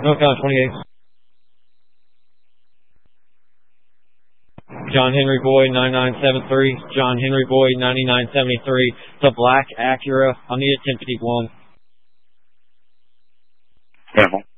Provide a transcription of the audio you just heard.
North Carolina 28. John Henry Boyd 9973. John Henry Boyd 9973. It's a black Acura. I'll need a 1051. Careful.